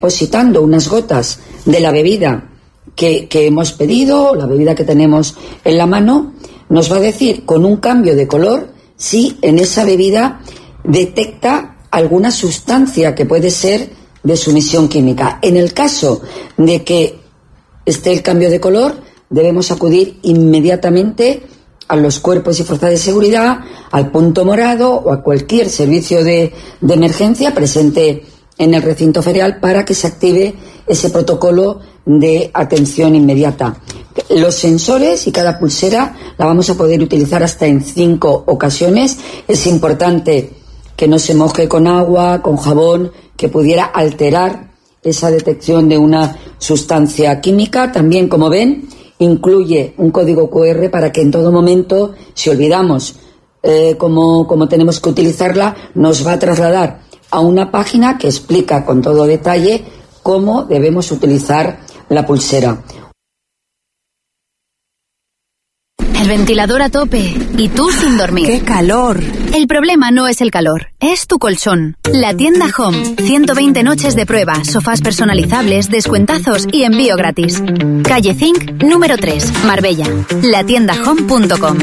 depositando unas gotas de la bebida que hemos pedido, la bebida que tenemos en la mano, nos va a decir con un cambio de color si en esa bebida detecta alguna sustancia que puede ser de sumisión química. En el caso de que esté el cambio de color, debemos acudir inmediatamente a los cuerpos y fuerzas de seguridad, al punto morado o a cualquier servicio de emergencia presente en el recinto ferial para que se active ese protocolo de atención inmediata. Los sensores y cada pulsera la vamos a poder utilizar hasta en 5 ocasiones. Es importante que no se moje con agua, con jabón, que pudiera alterar esa detección de una sustancia química. También, como ven, incluye un código QR para que en todo momento, si olvidamos cómo tenemos que utilizarla, nos va a trasladar a una página que explica con todo detalle cómo debemos utilizar la pulsera. El ventilador a tope y tú sin dormir. ¡Qué calor! El problema no es el calor, es tu colchón. La tienda Home. 120 noches de prueba, sofás personalizables, descuentazos y envío gratis. Calle Zinc, número 3, Marbella. latiendahome.com.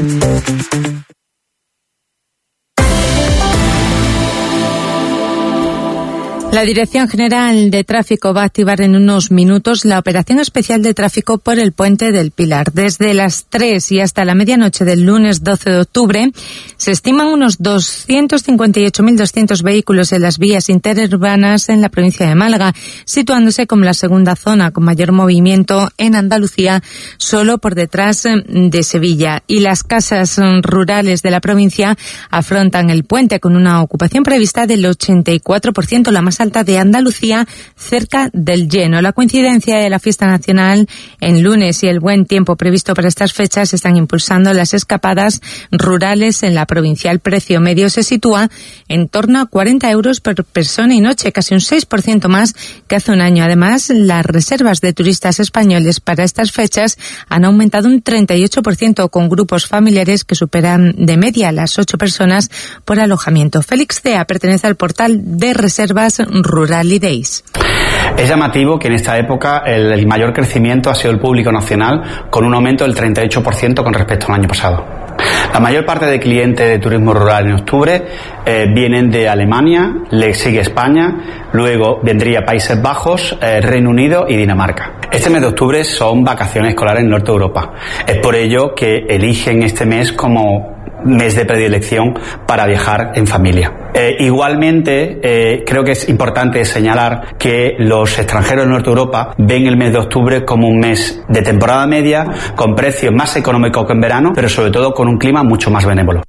La Dirección General de Tráfico va a activar en unos minutos la operación especial de tráfico por el Puente del Pilar. Desde las 3 y hasta la medianoche del lunes 12 de octubre se estiman unos 258.200 vehículos en las vías interurbanas en la provincia de Málaga, situándose como la segunda zona con mayor movimiento en Andalucía, solo por detrás de Sevilla. Y las casas rurales de la provincia afrontan el puente con una ocupación prevista del 84%, la más alta de Andalucía, cerca del lleno. La coincidencia de la fiesta nacional en lunes y el buen tiempo previsto para estas fechas están impulsando las escapadas rurales en la provincia. El precio medio se sitúa en torno a 40 euros por persona y noche, casi un 6% más que hace un año. Además, las reservas de turistas españoles para estas fechas han aumentado un 38%, con grupos familiares que superan de media las 8 personas por alojamiento. Félix Cea pertenece al portal de reservas Rural Days. Es llamativo que en esta época el mayor crecimiento ha sido el público nacional, con un aumento del 38% con respecto al año pasado. La mayor parte de clientes de turismo rural en octubre vienen de Alemania, le sigue España, luego vendría Países Bajos, Reino Unido y Dinamarca. Este mes de octubre son vacaciones escolares en el norte de Europa. Es por ello que eligen este mes como mes de predilección para viajar en familia. Igualmente, creo que es importante señalar que los extranjeros del norte de Europa ven el mes de octubre como un mes de temporada media, con precios más económicos que en verano, pero sobre todo con un clima mucho más benévolo.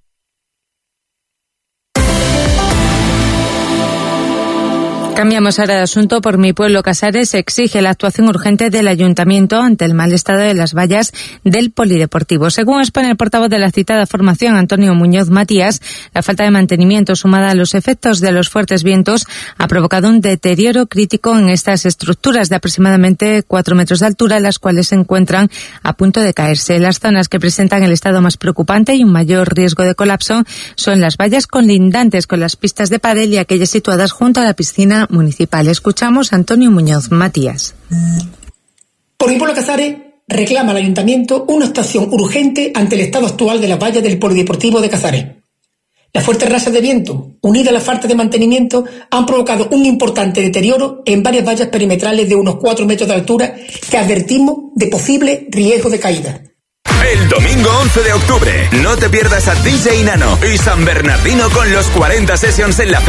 Cambiamos ahora de asunto. Por Mi Pueblo Casares exige la actuación urgente del Ayuntamiento ante el mal estado de las vallas del polideportivo. Según expone el portavoz de la citada formación, Antonio Muñoz Matías, la falta de mantenimiento sumada a los efectos de los fuertes vientos ha provocado un deterioro crítico en estas estructuras de aproximadamente 4 metros de altura, las cuales se encuentran a punto de caerse. Las zonas que presentan el estado más preocupante y un mayor riesgo de colapso son las vallas colindantes con las pistas de pádel y aquellas situadas junto a la piscina municipal. Escuchamos a Antonio Muñoz Matías. Por Mi Pueblo Casares reclama al Ayuntamiento una actuación urgente ante el estado actual de las vallas del Polideportivo de Casares. Las fuertes rachas de viento, unidas a la falta de mantenimiento, han provocado un importante deterioro en varias vallas perimetrales de unos 4 metros de altura que advertimos de posible riesgo de caída. El domingo 11 de octubre, no te pierdas a DJ Nano y San Bernardino con los 40 Sessions en la